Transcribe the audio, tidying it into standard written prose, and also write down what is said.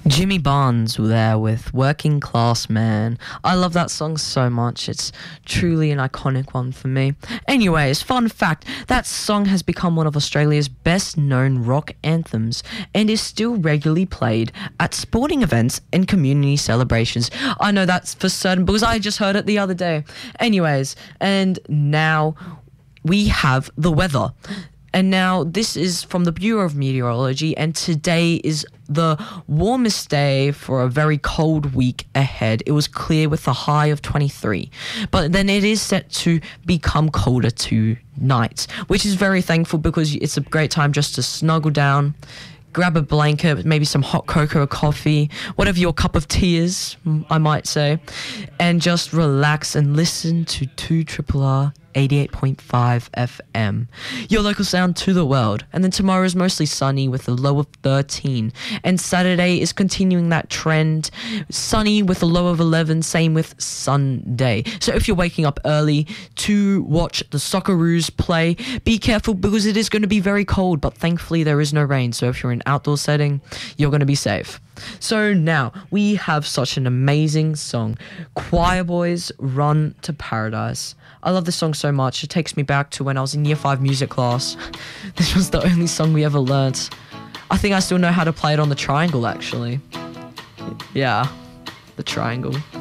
Jimmy Barnes there with Working Class Man. I love that song so much. It's truly an iconic one for me. Anyways, fun fact, that song has become one of Australia's best known rock anthems and is still regularly played at sporting events and community celebrations. I know that's for certain because I just heard it the other day. Anyways, and now we have the weather. And now this is from the Bureau of Meteorology, and today is the warmest day for a very cold week ahead. It was clear with a high of 23, but then it is set to become colder tonight, which is very thankful because it's a great time just to snuggle down, grab a blanket, maybe some hot cocoa or coffee, whatever your cup of tea is, I might say, and just relax and listen to 2RRR 88.5 FM, your local sound to the world. And then tomorrow is mostly sunny with a low of 13, and Saturday is continuing that trend, sunny with a low of 11, same with Sunday. So if you're waking up early to watch the Socceroos play, be careful because it is going to be very cold, but thankfully there is no rain, so if you're in an outdoor setting, you're going to be safe. So now we have such an amazing song, Choir Boys Run to Paradise. I love this song so much. It takes me back to when I was in year 5 music class. This was the only song we ever learnt. I think I still know how to play it on the triangle, actually. Yeah, the triangle.